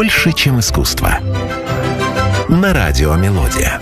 Больше, чем искусство. На радио «Мелодия».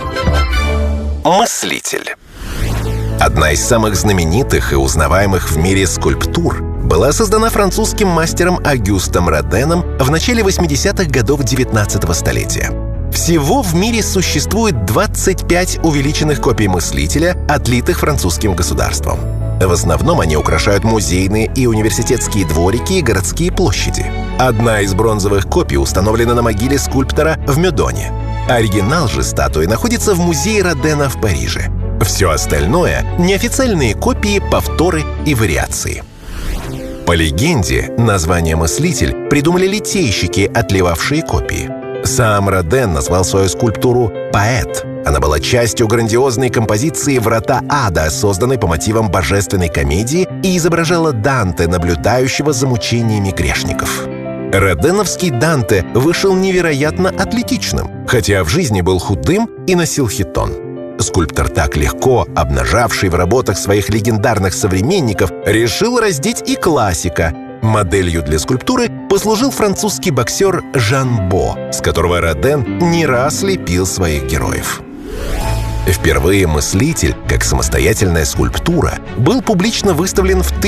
Мыслитель. Одна из самых знаменитых и узнаваемых в мире скульптур была создана французским мастером Огюстом Роденом в начале 80-х годов 19 столетия. Всего в мире существует 25 увеличенных копий мыслителя, отлитых французским государством. В основном они украшают музейные и университетские дворики и городские площади. Одна из бронзовых копий установлена на могиле скульптора в Мюдоне. Оригинал же статуи находится в музее Родена в Париже. Все остальное — неофициальные копии, повторы и вариации. По легенде, название «мыслитель» придумали литейщики, отливавшие копии. Сам Роден назвал свою скульптуру «поэт». Она была частью грандиозной композиции «Врата ада», созданной по мотивам божественной комедии, и изображала Данте, наблюдающего за мучениями грешников. Роденовский Данте вышел невероятно атлетичным, хотя в жизни был худым и носил хитон. Скульптор, так легко обнажавший в работах своих легендарных современников, решил раздеть и классика. Моделью для скульптуры послужил французский боксер Жан Бо, с которого Роден не раз лепил своих героев. Впервые мыслитель, как самостоятельная скульптура, был публично выставлен в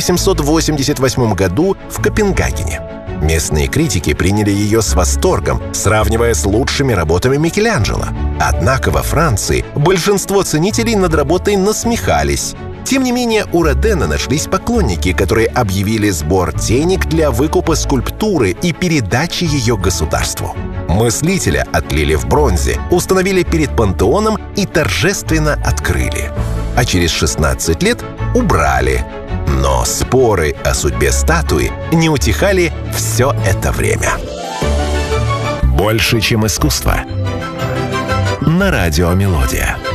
1888 году в Копенгагене. Местные критики приняли ее с восторгом, сравнивая с лучшими работами Микеланджело. Однако во Франции большинство ценителей над работой насмехались. Тем не менее, у Родена нашлись поклонники, которые объявили сбор денег для выкупа скульптуры и передачи ее государству. Мыслителя отлили в бронзе, установили перед пантеоном и торжественно открыли. А через 16 лет убрали. Но споры о судьбе статуи не утихали все это время. Больше, чем искусство. На радио «Мелодия».